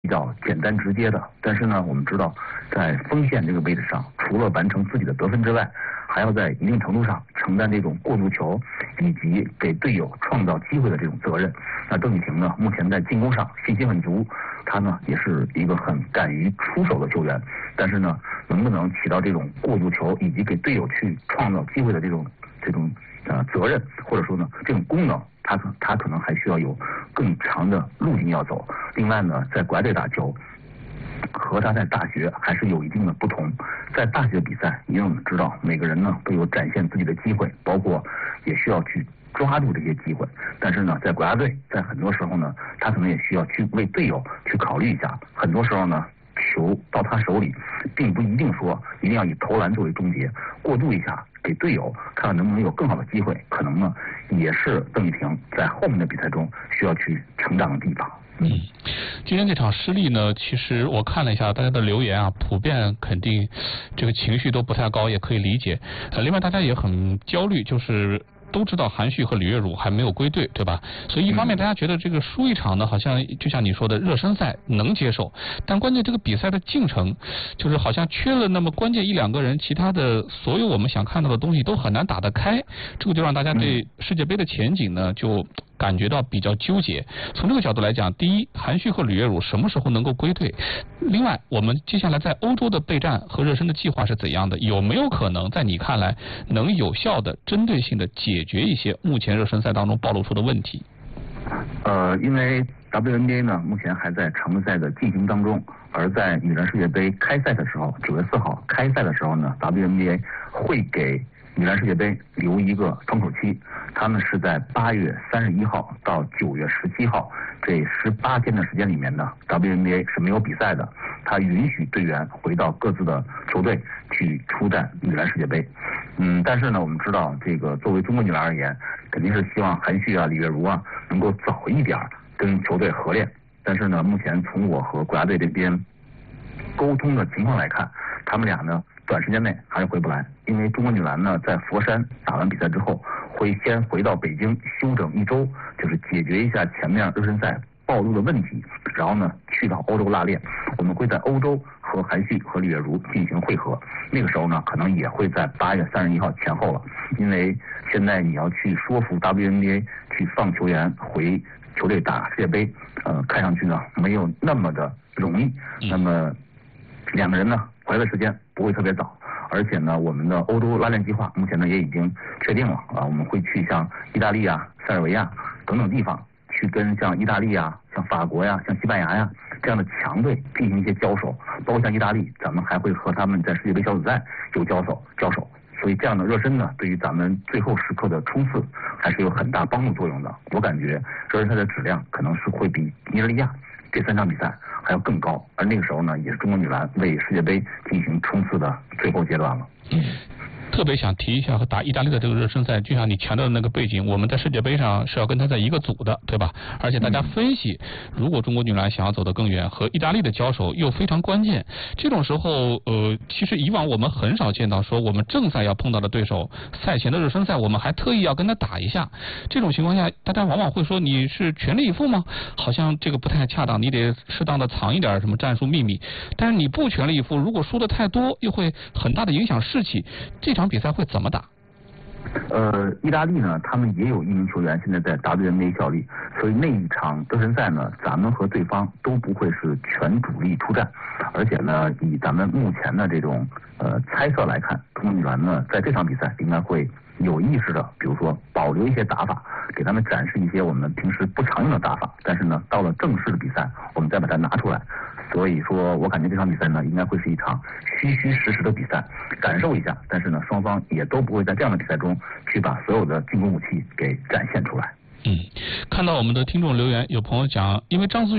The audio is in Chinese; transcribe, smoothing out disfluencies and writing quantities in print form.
比较简单直接的。但是呢，我们知道在锋线这个位置上，除了完成自己的得分之外，还要在一定程度上承担这种过渡球以及给队友创造机会的这种责任。那邓雨婷呢，目前在进攻上信心很足，她呢也是一个很敢于出手的球员，但是呢，能不能起到这种过渡球以及给队友去创造机会的这种责任，或者说呢这种功能，他可能还需要有更长的路径要走。另外呢，在国家队打球和他在大学还是有一定的不同。在大学比赛，因为我们知道每个人呢都有展现自己的机会，包括也需要去抓住这些机会。但是呢，在国家队，在很多时候呢，他可能也需要去为队友去考虑一下。很多时候呢，球到他手里，并不一定说一定要以投篮作为终结，过渡一下给队友，看看能不能有更好的机会，可能呢也是邓雨婷在后面的比赛中需要去成长的地方。 今天这场失利呢，其实我看了一下大家的留言啊，普遍肯定这个情绪都不太高，也可以理解。另外大家也很焦虑，就是都知道韩旭和李月汝还没有归队，对吧？所以一方面大家觉得这个输一场呢，好像就像你说的热身赛能接受，但关键这个比赛的进程，就是好像缺了那么关键一两个人，其他的所有我们想看到的东西都很难打得开，这个就让大家对世界杯的前景呢就感觉到比较纠结。从这个角度来讲，第一，韩旭和李月汝什么时候能够归队？另外，我们接下来在欧洲的备战和热身的计划是怎样的？有没有可能在你看来能有效的、针对性的解决一些目前热身赛当中暴露出的问题？ 因为 WNBA 呢目前还在常规赛的进行当中，而在女篮世界杯开赛的时候，9月4号开赛的时候呢 ，WNBA 会给女篮世界杯留一个窗口期，他们是在8月31号到9月17号这18天的时间里面呢 ，WNBA 是没有比赛的，他允许队员回到各自的球队去出战女篮世界杯。但是呢，我们知道这个作为中国女篮而言，肯定是希望韩旭啊、李月汝啊能够早一点跟球队合练。但是呢，目前从我和国家队这边沟通的情况来看，他们俩呢短时间内还是回不来，因为中国女篮呢在佛山打完比赛之后，会先回到北京休整1周，就是解决一下前面热身赛暴露的问题，然后呢去到欧洲拉练。我们会在欧洲和韩旭和李月汝进行会合，那个时候呢可能也会在8月31号前后了，因为现在你要去说服 WNBA 去放球员回球队打世界杯，看上去呢没有那么的容易。那么两个人呢回来的时间不会特别早，而且呢我们的欧洲拉练计划目前呢也已经确定了啊，我们会去像意大利啊、塞尔维亚等等地方去跟像意大利啊、像法国呀、像西班牙呀这样的强队进行一些交手，包括像意大利，咱们还会和他们在世界杯小组赛有交手。所以这样的热身呢，对于咱们最后时刻的冲刺还是有很大帮助作用的。我感觉热身赛的质量可能是会比尼日利亚这3场比赛还要更高，而那个时候呢，也是中国女篮为世界杯进行冲刺的最后阶段了。 特别想提一下和打意大利的这个热身赛，就像你强调的那个背景，我们在世界杯上是要跟他在一个组的，对吧？而且大家分析，如果中国女篮想要走得更远，和意大利的交手又非常关键。这种时候，其实以往我们很少见到说我们正赛要碰到的对手，赛前的热身赛我们还特意要跟他打一下。这种情况下，大家往往会说你是全力以赴吗？好像这个不太恰当，你得适当的藏一点什么战术秘密。但是你不全力以赴，如果输的太多，又会很大的影响士气。这场比赛会怎么打？ 意大利呢，他们也有1名球员现在在 WNBA 效力，所以那一场热身赛呢，咱们和对方都不会是全主力出战，而且呢，以咱们目前的这种猜测来看，中国女篮呢在这场比赛应该会有意识的，比如说保留一些打法，给他们展示一些我们平时不常用的打法，但是呢，到了正式的比赛，我们再把它拿出来。所以说我感觉这场比赛呢，应该会是一场虚虚实实的比赛，感受一下，但是呢，双方也都不会在这样的比赛中去把所有的进攻武器给展现出来。 看到我们的听众留言，有朋友讲，因为张思